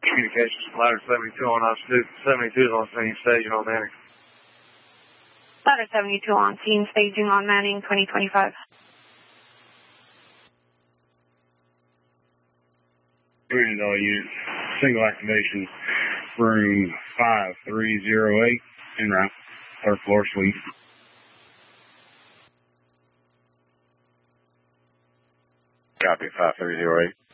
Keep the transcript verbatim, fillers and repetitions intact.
Communications, ladder seventy-two on altitude. seventy-two is on scene, staging on Manning. Ladder seventy-two on scene, staging on Manning, twenty twenty-five. Greetings all units. Single activation, room five three zero eight, en route, third floor suite. Copy, five three zero eight.